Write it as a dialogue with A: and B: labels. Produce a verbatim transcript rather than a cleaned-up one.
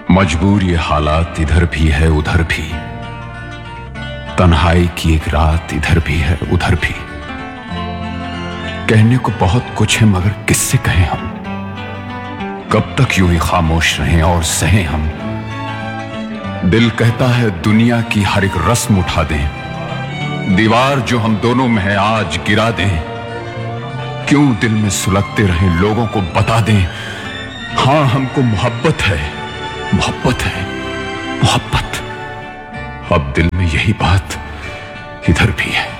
A: मजबूर ये हालात इधर भी है उधर भी, तन्हाई की एक रात इधर भी है उधर भी। कहने को बहुत कुछ है मगर किससे कहें हम, कब तक यूं ही खामोश रहें और सहें हम। दिल कहता है दुनिया की हर एक रस्म उठा दें, दीवार जो हम दोनों में है आज गिरा दें। क्यों दिल में सुलगते रहें लोगों को बता दें, हां हमको मोहब्बत है मोहब्बत है मोहब्बत। अब दिल में यही बात इधर भी है।